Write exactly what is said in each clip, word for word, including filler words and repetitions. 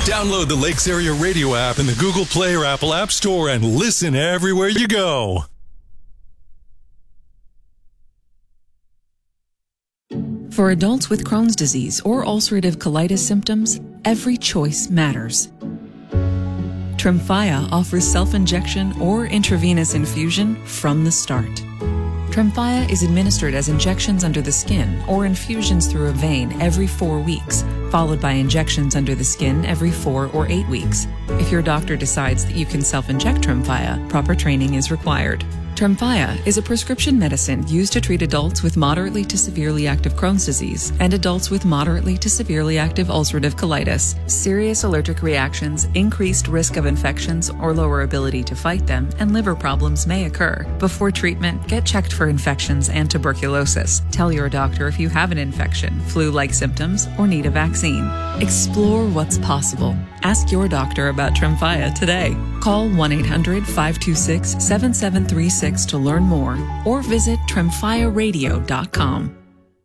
Download the Lakes Area Radio app in the Google Play or Apple App Store and listen everywhere you go. For adults with Crohn's disease or ulcerative colitis symptoms, every choice matters. Tremfya offers self-injection or intravenous infusion from the start. Tremfya is administered as injections under the skin or infusions through a vein every four weeks, followed by injections under the skin every four or eight weeks. If your doctor decides that you can self-inject Tremfya, proper training is required. Tremfya is a prescription medicine used to treat adults with moderately to severely active Crohn's disease and adults with moderately to severely active ulcerative colitis. Serious allergic reactions, increased risk of infections or lower ability to fight them, and liver problems may occur. Before treatment, get checked for infections and tuberculosis. Tell your doctor if you have an infection, flu-like symptoms, or need a vaccine. Explore what's possible. Ask your doctor about Tremfya today. Call one eight hundred, five two six, seven seven three six to learn more or visit tremfya radio dot com.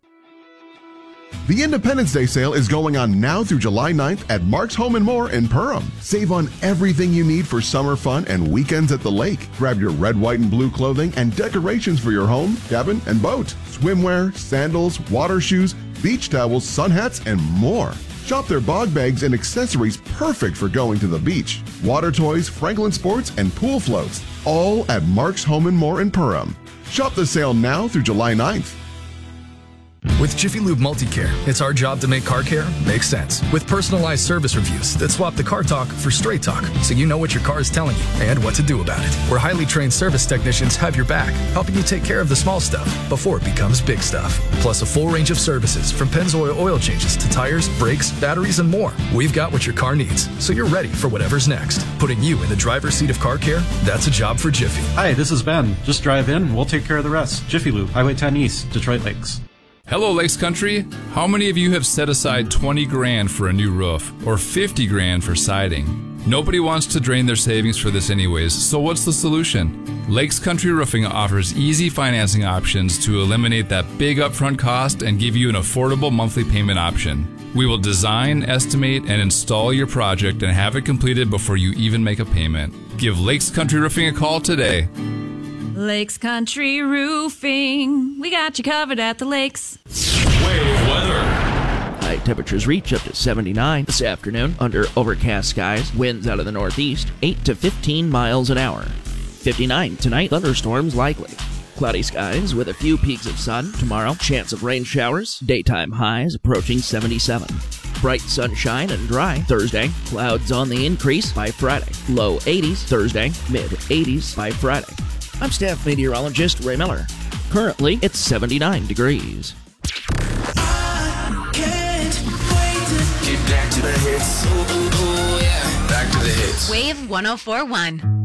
The Independence Day sale is going on now through July ninth at Mark's Home and More in Perham. Save on everything you need for summer fun and weekends at the lake. Grab your red, white, and blue clothing and decorations for your home, cabin, and boat. Swimwear, sandals, water shoes, beach towels, sun hats, and more. Shop their bog bags and accessories perfect for going to the beach. Water toys, Franklin Sports, and pool floats. All at Mark's Home and More in Perham. Shop the sale now through July ninth. With Jiffy Lube Multicare, it's our job to make car care make sense. With personalized service reviews that swap the car talk for straight talk, so you know what your car is telling you and what to do about it. Where highly trained service technicians have your back, helping you take care of the small stuff before it becomes big stuff. Plus a full range of services from Pennzoil oil changes to tires, brakes, batteries, and more. We've got what your car needs, so you're ready for whatever's next. Putting you in the driver's seat of car care, that's a job for Jiffy. Hi, this is Ben. Just drive in, we'll take care of the rest. Jiffy Lube, Highway ten East, Detroit Lakes. Hello, Lakes Country. How many of you have set aside twenty grand for a new roof or fifty grand for siding? Nobody wants to drain their savings for this anyways, so what's the solution? Lakes Country Roofing offers easy financing options to eliminate that big upfront cost and give you an affordable monthly payment option. We will design, estimate, and install your project and have it completed before you even make a payment. Give Lakes Country Roofing a call today. Lakes Country Roofing. We got you covered at the lakes. Wave weather. High temperatures reach up to seventy-nine this afternoon under overcast skies. Winds out of the northeast, eight to fifteen miles an hour. fifty-nine tonight, thunderstorms likely. Cloudy skies with a few peaks of sun. Tomorrow, chance of rain showers. Daytime highs approaching seventy-seven. Bright sunshine and dry Thursday. Clouds on the increase by Friday. Low eighties Thursday, mid eighties by Friday. I'm staff meteorologist Ray Miller. Currently, it's seventy-nine degrees. I can't wait to get back to the hits. Ooh, ooh, ooh, yeah. Back to the hits. Wave one oh four point one.